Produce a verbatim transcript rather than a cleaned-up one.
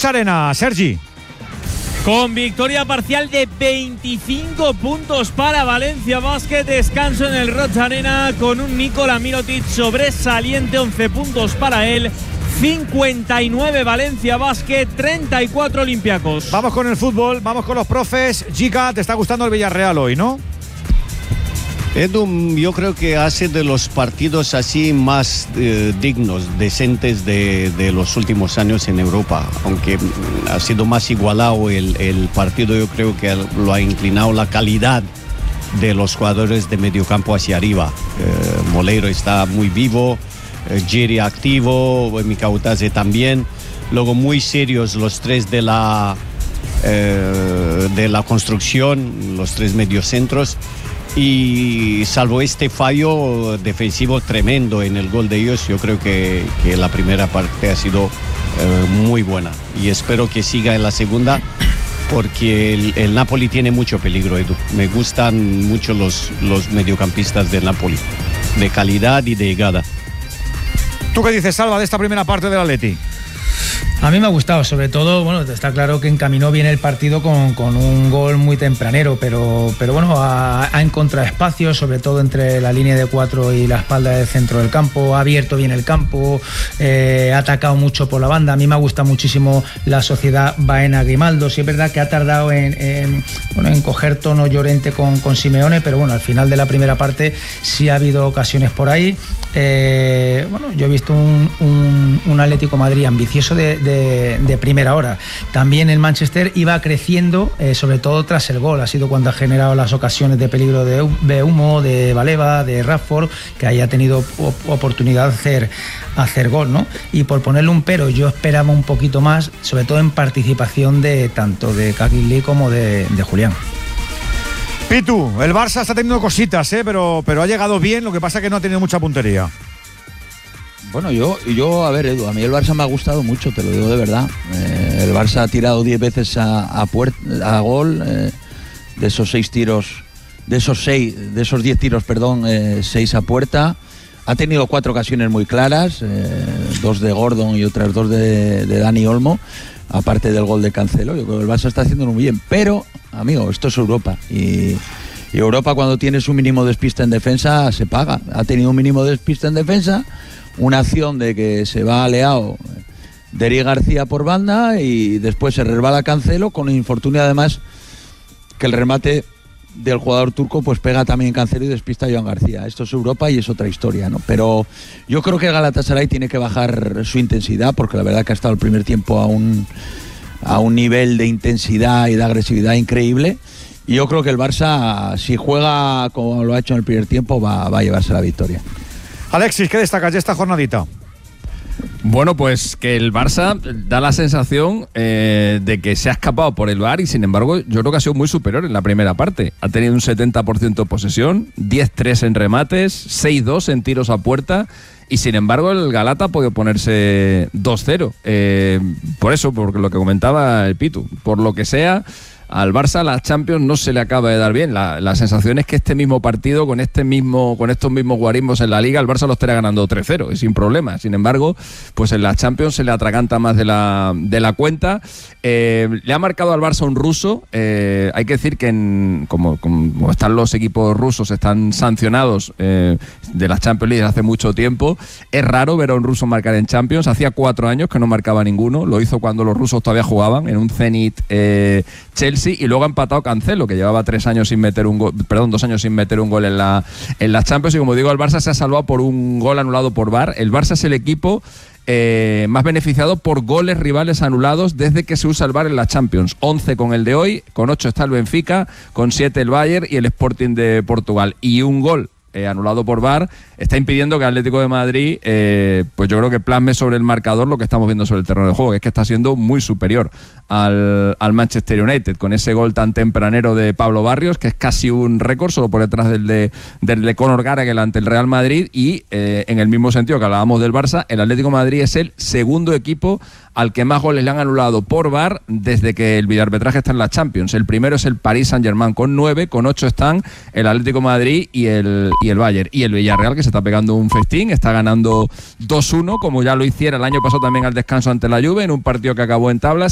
Roig Arena, Sergi. Con victoria parcial de veinticinco puntos para Valencia Basket, descanso en el Roig Arena con un Nikola Mirotic sobresaliente, once puntos para él, cincuenta y nueve Valencia Basket, treinta y cuatro Olympiacos. Vamos con el fútbol, vamos con los profes. Giga, te está gustando el Villarreal hoy, ¿no? Edu, yo creo que hace de los partidos así más eh, dignos, decentes de, de los últimos años en Europa, aunque ha sido más igualado el, el partido. Yo creo que lo ha inclinado la calidad de los jugadores de mediocampo hacia arriba. eh, Moleiro está muy vivo, eh, Giri activo, Mikautase también, luego muy serios los tres de la, eh, de la construcción, los tres mediocentros. Y salvo este fallo defensivo tremendo en el gol de ellos, yo creo que, que la primera parte ha sido eh, muy buena. Y espero que siga en la segunda, porque el, el Napoli tiene mucho peligro, Edu. Me gustan mucho los, los mediocampistas del Napoli, de calidad y de llegada. ¿Tú qué dices, Salva, de esta primera parte del Atleti? A mí me ha gustado, sobre todo, bueno, está claro que encaminó bien el partido con, con un gol muy tempranero, pero, pero bueno, ha, ha encontrado espacios, sobre todo entre la línea de cuatro y la espalda del centro del campo, ha abierto bien el campo, eh, ha atacado mucho por la banda. A mí me gusta muchísimo la sociedad Baena-Grimaldo. Sí es verdad que ha tardado en, en, bueno, en coger tono Llorente con, con Simeone, pero bueno, al final de la primera parte sí ha habido ocasiones por ahí. Eh, bueno, yo he visto un, un, un Atlético Madrid ambicioso de, de, de primera hora. También el Manchester iba creciendo, eh, sobre todo tras el gol. Ha sido cuando ha generado las ocasiones de peligro de, de Humo, de Baleva, de Rashford, que haya tenido oportunidad de hacer, hacer gol, ¿no? Y por ponerle un pero, yo esperaba un poquito más, sobre todo en participación de tanto de Kakili como de, de Julián. Pitu, el Barça está teniendo cositas, ¿eh? pero, pero ha llegado bien, lo que pasa es que no ha tenido mucha puntería. Bueno, yo, yo, a ver, Edu, a mí el Barça me ha gustado mucho, te lo digo de verdad. Eh, el Barça ha tirado diez veces a, a, puert, a gol, eh, de esos seis tiros, de esos seis, de esos diez tiros, perdón, eh, seis a puerta. Ha tenido cuatro ocasiones muy claras, eh, dos de Gordon y otras dos de, de Dani Olmo, aparte del gol de Cancelo. Yo creo que el Barça está haciéndolo muy bien, pero, amigo, esto es Europa y, y Europa, cuando tienes un mínimo despiste en defensa, se paga. Ha tenido un mínimo despiste en defensa, una acción de que se va aleado Deri García por banda y después se resbala Cancelo, con el infortunio además que el remate del jugador turco pues pega también Cancelo y despista a Joan García. Esto es Europa y es otra historia, ¿no? Pero yo creo que el Galatasaray tiene que bajar su intensidad, porque la verdad que ha estado el primer tiempo a un, a un nivel de intensidad y de agresividad increíble, y yo creo que el Barça, si juega como lo ha hecho en el primer tiempo, va, va a llevarse la victoria. Alexis, ¿qué destacas de esta jornadita? Bueno, pues que el Barça da la sensación eh, de que se ha escapado por el V A R, y sin embargo yo creo que ha sido muy superior en la primera parte. Ha tenido un setenta por ciento de posesión, diez tres en remates, seis dos en tiros a puerta, y sin embargo el Galata ha podido ponerse dos cero. Eh, por eso, por lo que comentaba el Pitu, por lo que sea, al Barça la Champions no se le acaba de dar bien. La, la sensación es que este mismo partido, con este mismo, con estos mismos guarismos en la Liga, el Barça lo estaría ganando tres cero y sin problema. Sin embargo, pues en la Champions se le atraganta más de la, de la cuenta. Eh, le ha marcado al Barça un ruso. Eh, hay que decir que en, como, como están los equipos rusos, están sancionados eh, de la Champions League hace mucho tiempo. Es raro ver a un ruso marcar en Champions. Hacía cuatro años que no marcaba ninguno. Lo hizo cuando los rusos todavía jugaban en un Zenit eh, Chelsea. Y luego ha empatado Cancelo, que llevaba tres años sin meter un gol, perdón, dos años sin meter un gol en la, en la Champions. Y como digo, el Barça se ha salvado por un gol anulado por V A R. El Barça es el equipo eh, más beneficiado por goles rivales anulados desde que se usa el V A R en la Champions. once con el de hoy, con ocho está el Benfica, con siete el Bayern y el Sporting de Portugal. Y un gol Eh, anulado por V A R está impidiendo que el Atlético de Madrid, eh, pues yo creo que plasme sobre el marcador lo que estamos viendo sobre el terreno de juego, que es que está siendo muy superior al, al Manchester United, con ese gol tan tempranero de Pablo Barrios, que es casi un récord, solo por detrás del de, del de Conor Gallagher ante el Real Madrid. Y eh, en el mismo sentido que hablábamos del Barça, el Atlético de Madrid es el segundo equipo al que más goles le han anulado por V A R desde que el videoarbitraje está en la Champions. El primero es el Paris Saint-Germain con nueve, con ocho están el Atlético de Madrid y el, y el Bayern. Y el Villarreal, que se está pegando un festín, está ganando dos uno, como ya lo hiciera el año pasado también al descanso ante la Juve, en un partido que acabó en tablas.